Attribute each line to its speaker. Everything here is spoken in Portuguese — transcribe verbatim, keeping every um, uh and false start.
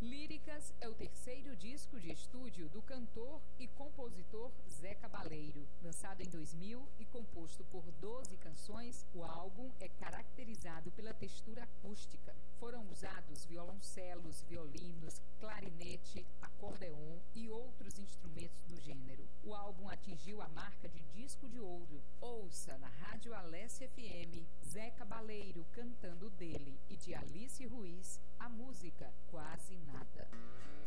Speaker 1: Líricas é o terceiro disco de estúdio do cantor e compositor Zé Cabaleiro. Lançado em dois mil e composto por doze canções, o álbum é caracterizado pela textura acústica. Foram usados violoncelos, violinos, clarinete, acordeon e outros instrumentos do gênero. O álbum atingiu a marca de disco de ouro. Ouça na Rádio Alesse F M Zé Cabaleiro cantando dele e de Alice Ruiz a música Quase Nada.